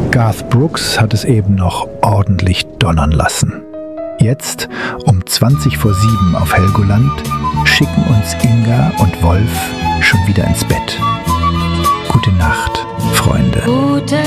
Garth Brooks hat es eben noch ordentlich donnern lassen. Jetzt, um 6:20 auf Helgoland, schicken uns Inga und Wolf schon wieder ins Bett.